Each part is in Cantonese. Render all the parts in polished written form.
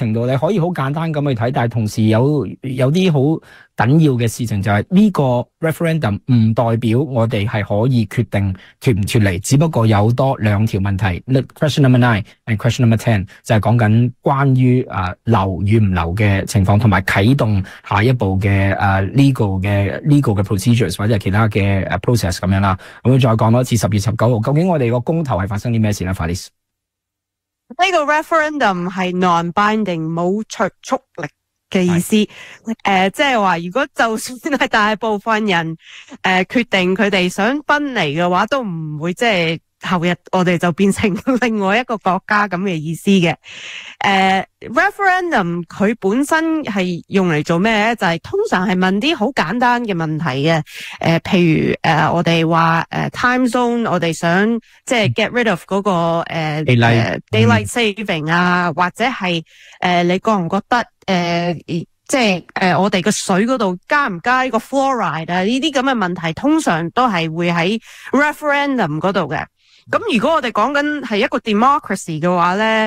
程度你可以好簡單咁去睇，但係同時有啲好緊要嘅事情就係呢個 referendum 唔代表我哋係可以決定脫唔脫離，只不過有多兩條問題 question number 9 and question number 10就係講緊關於留與唔留嘅情況，同埋啟動下一步嘅legal 嘅 procedures 或者係其他嘅process 咁樣啦。咁再講多次10月19號，究竟我哋個公投係發生啲咩事咧？法律呢個 referendum 係 non-binding 冇約束力嘅意思，即係話如果就算係大部分人決定佢哋想分離嘅話，都唔會即係後日我哋就變成另外一個國家咁嘅意思嘅。referendum 佢本身係用嚟做咩咧？就係通常係問啲好簡單嘅問題嘅。譬如我哋話time zone， 我哋想即係 get rid of 嗰個daylight saving 啊，或者係你覺唔覺得即係我哋個水嗰度加唔加呢個 fluoride 啊？呢啲咁嘅問題通常都係會喺 referendum 嗰度嘅。咁如果我哋講緊係一個 democracy 嘅話咧，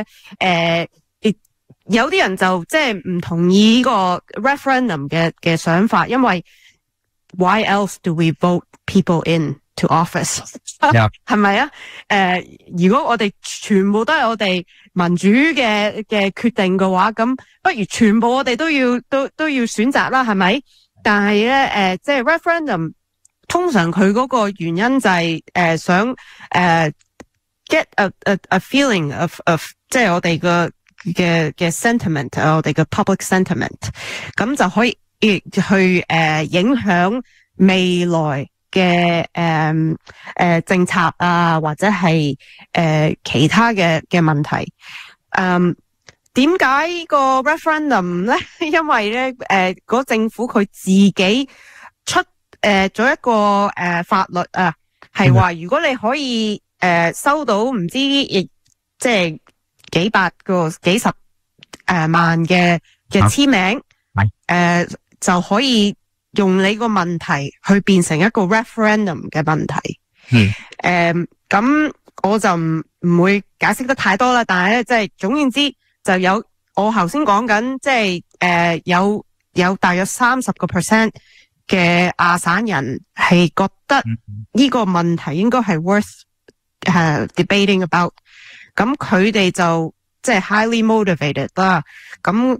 有啲人就即係唔同意呢個 referendum 嘅想法，因為 why else do we vote people into office？ 係咪啊？如果我哋全部都係我哋民主嘅決定嘅話，咁不如全部我哋都要選擇啦，係咪？但係咧，即係 referendum 通常佢嗰個原因就係想get a feeling of 即係我哋嘅 sentiment， 我哋嘅 public sentiment， 咁就可以去影響未來嘅政策啊，或者係其他嘅問題。點解個 referendum 咧？因為咧嗰政府佢自己出咗一個法律啊，係話如果你可以收到唔知即係幾十萬嘅簽名，就可以用你個問題去變成一個 referendum 嘅問題。咁我就唔會解釋得太多啦，但係咧即係總言之就有我頭先講緊，即係有大約30% 嘅亞省人係覺得呢個問題應該係 worth debating about， 咁佢哋就即係 highly motivated 啦。咁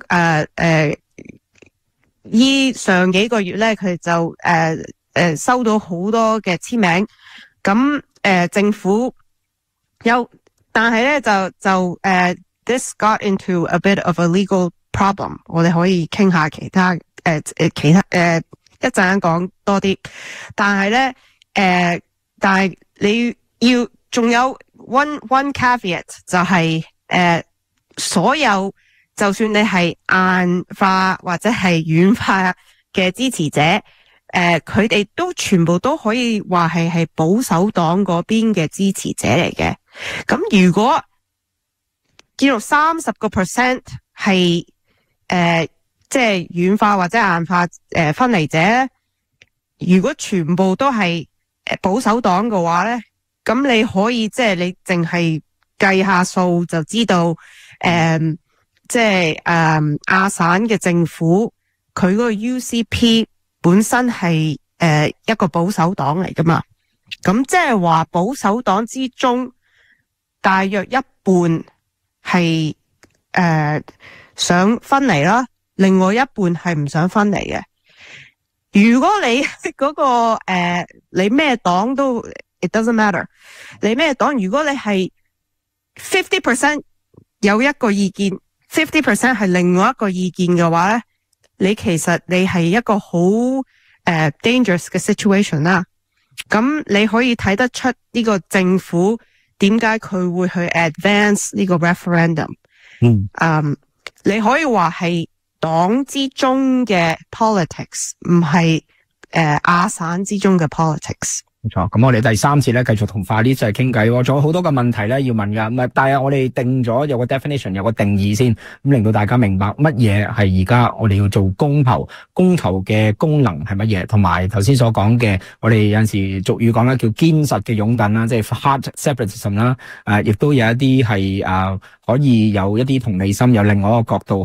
上幾個月咧，佢就收到好多嘅簽名。咁政府但係咧就this got into a bit of a legal problem。我哋可以傾下其他一陣間講多啲。但係咧但係你要仲有 one caveat 就係所有就算你係硬化或者係軟化嘅支持者，佢哋都全部都可以話係保守黨嗰邊嘅支持者嚟嘅。咁如果叫做30% 係即係軟化或者硬化分離者，如果全部都係保守黨嘅話咧，咁你可以即係你淨係計下數就知道，即係亞省嘅政府佢嗰個 UCP 本身係一個保守黨嚟噶嘛，咁即係話保守黨之中大約一半係想分離啦，另外一半係唔想分離嘅。如果你嗰個你咩黨都 it doesn't matter， 你咩黨，如果你係 50% 有一個意見， 50% 係另外一個意見嘅話咧，你其實你係一個好dangerous 嘅 situation 啦。咁你可以睇得出呢個政府點解佢會去 advance 呢個 referendum。你可以話係黨之中嘅 politics， 唔係亞省之中嘅 politics。 冇錯，咁我哋第三次咧繼續同法律就係傾偈，仲有好多個問題咧要問噶，唔係，但係我哋定咗有個 definition， 有個定義先，咁令到大家明白乜嘢係而家我哋要做公投嘅功能係乜嘢，同埋頭先所講嘅，我哋有陣時俗語講咧叫堅實嘅擁躉啦，即係 hard separatism 啦，亦都有一啲係可以有一啲同理心，有另外一個角度